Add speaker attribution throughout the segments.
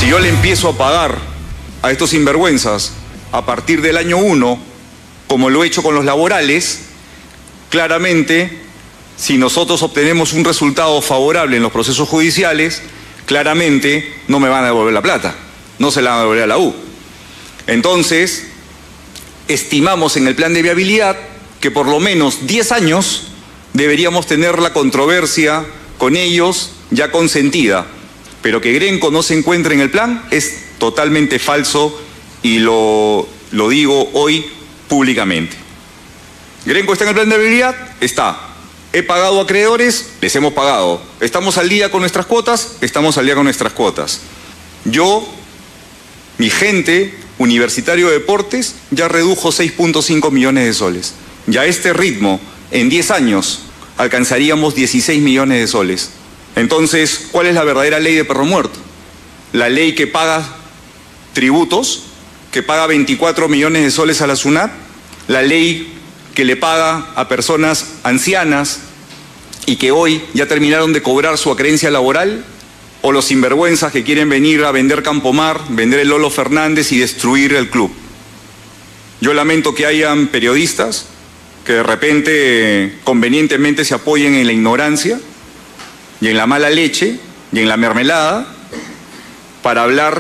Speaker 1: Si yo le empiezo a pagar a estos sinvergüenzas a partir del año 1, como lo he hecho con los laborales, claramente, si nosotros obtenemos un resultado favorable en los procesos judiciales, claramente no me van a devolver la plata, no se la van a devolver a la U. Entonces, estimamos en el plan de viabilidad que por lo menos 10 años deberíamos tener la controversia con ellos ya consentida, pero que Grenco no se encuentre en el plan es totalmente falso y lo digo hoy públicamente. ¿Grenco está en el plan de viabilidad? Está. ¿He pagado a acreedores? Les hemos pagado. ¿Estamos al día con nuestras cuotas? Estamos al día con nuestras cuotas. Yo, mi gente, Universitario de Deportes, ya redujo 6.5 millones de soles. Ya a este ritmo, en 10 años, alcanzaríamos 16 millones de soles. Entonces, ¿cuál es la verdadera ley de perro muerto? La ley que paga tributos, que paga 24 millones de soles a la SUNAT, la ley que le paga a personas ancianas y que hoy ya terminaron de cobrar su acreencia laboral, o los sinvergüenzas que quieren venir a vender Campomar, vender el Lolo Fernández y destruir el club. Yo lamento que hayan periodistas que de repente convenientemente se apoyen en la ignorancia y en la mala leche y en la mermelada para hablar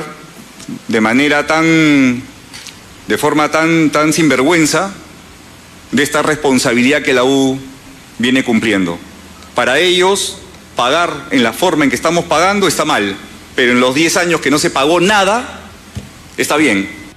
Speaker 1: de forma tan sinvergüenza de esta responsabilidad que la U viene cumpliendo. Para ellos, pagar en la forma en que estamos pagando está mal, pero en los 10 años que no se pagó nada, está bien.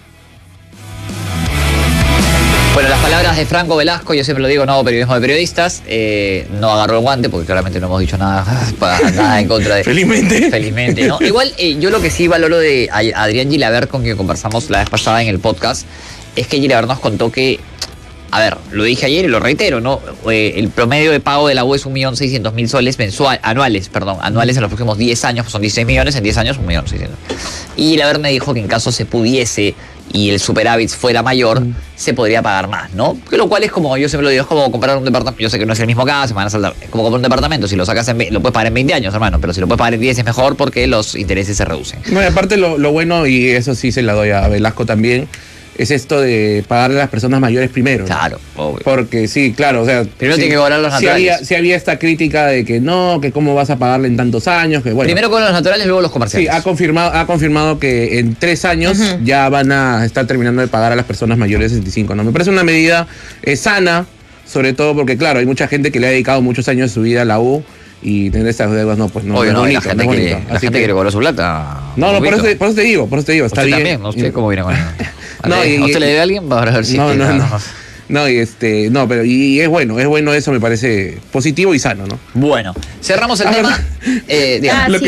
Speaker 2: Bueno, las palabras de Franco Velasco, yo siempre lo digo, no hago periodismo de periodistas, no agarró el guante porque claramente no hemos dicho nada en contra de... Felizmente, ¿no? Igual, yo lo que sí valoro de Adrián Gilabert, con quien conversamos la vez pasada en el podcast, es que Gilabert nos contó que, a ver, lo dije ayer y lo reitero, ¿no? El promedio de pago de la U es 1.600.000 soles anuales en los próximos 10 años, pues son 16 millones, en 10 años 1.600.000. Y Gilabert me dijo que en caso se pudiese y el superávit fuera mayor, se podría pagar más, ¿no? Que lo cual es como, yo siempre lo digo, es como comprar un departamento. Yo sé que no es el mismo caso, me van a saltar. Es como comprar un departamento, si lo sacas lo puedes pagar en 20 años, hermano, pero si lo puedes pagar en 10 es mejor porque los intereses se reducen.
Speaker 3: No, y aparte lo bueno, y eso sí se la doy a Velasco también, es esto de pagarle a las personas mayores primero.
Speaker 2: Claro, obvio.
Speaker 3: Porque sí, claro, o sea...
Speaker 2: Primero tiene que cobrar los naturales.
Speaker 3: Sí había esta crítica de que no, que cómo vas a pagarle en tantos años, que bueno...
Speaker 2: Primero cobran los naturales, luego los comerciales.
Speaker 3: Sí, ha confirmado que en 3 años ya van a estar terminando de pagar a las personas mayores de 65, ¿no? Me parece una medida sana, sobre todo porque, claro, hay mucha gente que le ha dedicado muchos años de su vida a la U, y tener estas deudas, no, pues no.
Speaker 2: Obvio,
Speaker 3: no,
Speaker 2: la gente quiere cobrar su plata.
Speaker 3: No, por eso te digo, está bien.
Speaker 2: También, no sé cómo viene con eso.
Speaker 3: No,
Speaker 2: ¿A usted le debe a alguien? Para ver si
Speaker 3: no, pero es bueno eso, me parece positivo y sano, ¿no?
Speaker 2: Bueno, cerramos el tema.
Speaker 4: Sí.